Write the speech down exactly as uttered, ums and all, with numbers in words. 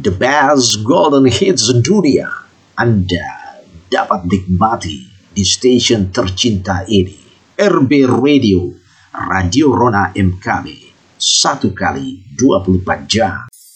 The best golden hits dunia Anda dapat nikmati di stasiun tercinta ini. R B Radio, Radio Rona M K B, satu kali dua puluh empat jam.